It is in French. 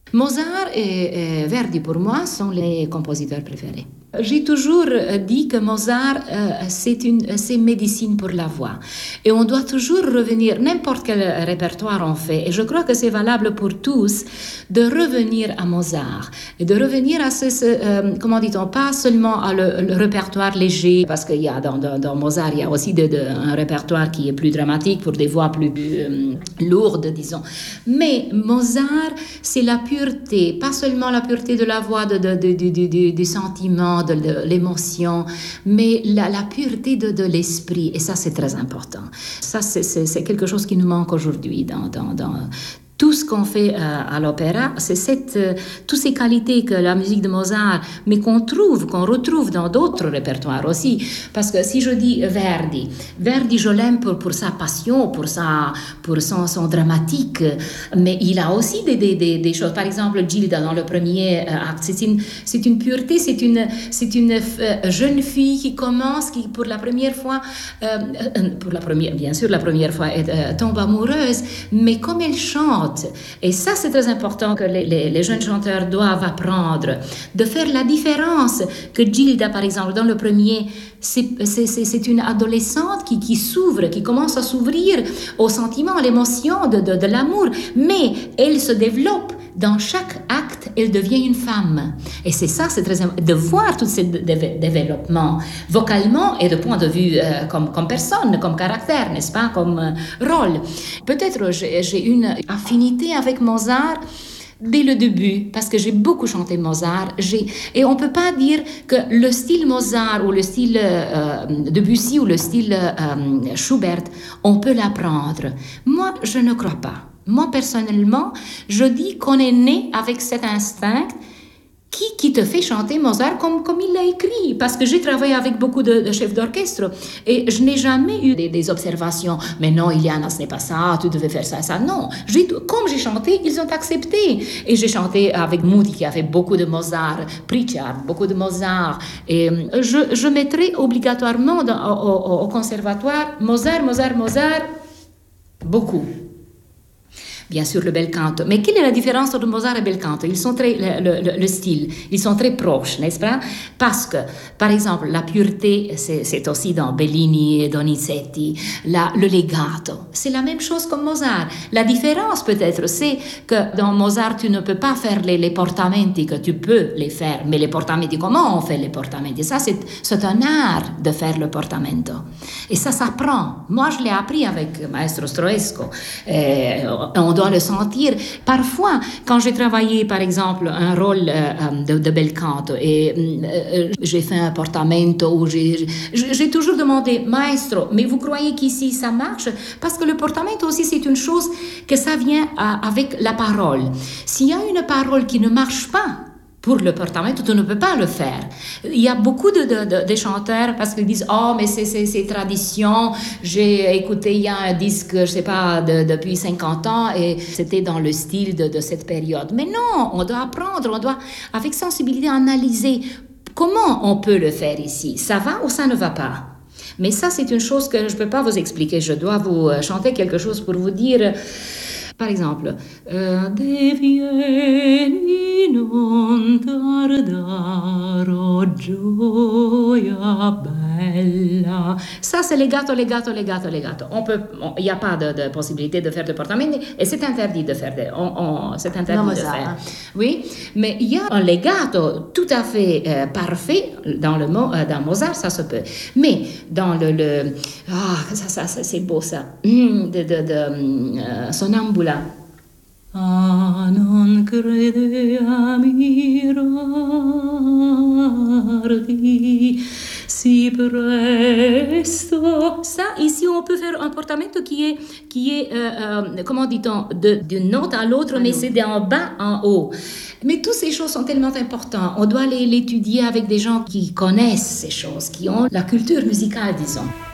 Mozart et Verdi, pour moi, sont les compositeurs préférés. J'ai toujours dit que Mozart, c'est médecine pour la voix. Et on doit toujours revenir, n'importe quel répertoire on fait, et je crois que c'est valable pour tous, de revenir à Mozart. Et de revenir à comment dit-on, pas seulement à le répertoire léger, parce qu'il y a dans Mozart, il y a aussi un répertoire qui est plus dramatique, pour des voix plus lourdes, disons. Mais Mozart, c'est la pureté, pas seulement la pureté de la voix, du sentiment, de l'émotion, mais la pureté de l'esprit. Et ça, c'est très important. Ça, c'est quelque chose qui nous manque aujourd'hui dans tout ce qu'on fait à l'opéra, c'est toutes ces qualités que la musique de Mozart, mais qu'on retrouve dans d'autres répertoires aussi. Parce que si je dis Verdi, je l'aime pour sa passion, pour son dramatique, mais il a aussi des choses. Par exemple, Gilda, dans le premier acte, c'est une pureté, c'est une jeune fille qui commence, qui pour la première fois, bien sûr, la première fois, tombe amoureuse, mais comme elle chante, et ça, c'est très important que les jeunes chanteurs doivent apprendre, de faire la différence. Que Gilda, par exemple, dans le premier, c'est une adolescente qui s'ouvre, qui commence à s'ouvrir au sentiment, à l'émotion de l'amour, mais elle se développe. Dans chaque acte, elle devient une femme. Et c'est ça, c'est très important, de voir tous ces développements, vocalement et de point de vue comme personne, comme caractère, n'est-ce pas, comme rôle. Peut-être j'ai une affinité avec Mozart dès le début, parce que j'ai beaucoup chanté Mozart, et on ne peut pas dire que le style Mozart ou le style Debussy ou le style Schubert, on peut l'apprendre. Moi, je ne crois pas. Moi, personnellement, je dis qu'on est né avec cet instinct qui te fait chanter Mozart comme il l'a écrit. Parce que j'ai travaillé avec beaucoup de chefs d'orchestre et je n'ai jamais eu des observations. Mais non, Iliana, ce n'est pas ça, tu devais faire ça, ça. Non, comme j'ai chanté, ils ont accepté. Et j'ai chanté avec Moody, qui a fait beaucoup de Mozart, Pritchard, beaucoup de Mozart. Et je mettrai obligatoirement au conservatoire Mozart, beaucoup. Bien sûr, le bel canto. Mais quelle est la différence entre Mozart et bel canto? Ils sont le style, ils sont très proches, n'est-ce pas? Parce que, par exemple, la pureté, c'est aussi dans Bellini et Donizetti, le legato. C'est la même chose comme Mozart. La différence, peut-être, c'est que dans Mozart, tu ne peux pas faire les portamenti, que tu peux les faire. Mais les portamenti, comment on fait les portamenti? Ça, c'est un art de faire le portamento. Et ça s'apprend. Moi, je l'ai appris avec Maestro Stroesco. On doit le sentir. Parfois, quand j'ai travaillé, par exemple, un rôle de bel canto et j'ai fait un portamento où j'ai toujours demandé, maestro, mais vous croyez qu'ici ça marche? Parce que le portamento aussi, c'est une chose que ça vient avec la parole. S'il y a une parole qui ne marche pas, pour le portamento, tu ne peux pas le faire. Il y a beaucoup de chanteurs parce qu'ils disent « Oh, mais c'est tradition. J'ai écouté, il y a un disque, je ne sais pas, depuis 50 ans et c'était dans le style de cette période. » Mais non, on doit apprendre, on doit, avec sensibilité, analyser comment on peut le faire ici. Ça va ou ça ne va pas? Mais ça, c'est une chose que je ne peux pas vous expliquer. Je dois vous chanter quelque chose pour vous dire... Par exemple, devieni non tardare, gioia bella. Ça, c'est legato. Il n'y a pas de possibilité de faire de portamento et c'est interdit de faire c'est interdit de faire. Oui, mais il y a un legato tout à fait parfait dans Mozart, ça se peut. Mais dans ça c'est beau ça, Sonambula. Ah, non crede a mirarti si presto. Ça, ici, on peut faire un portamento qui est comment dit-on, d'une note à l'autre, mais c'est d'en bas en haut. Mais toutes ces choses sont tellement importantes. On doit l'étudier avec des gens qui connaissent ces choses, qui ont la culture musicale, disons.